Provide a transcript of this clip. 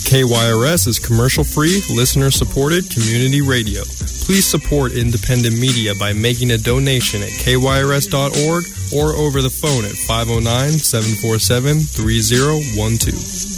KYRS is commercial-free, listener-supported community radio. Please support independent media by making a donation at kyrs.org or over the phone at 509-747-3012.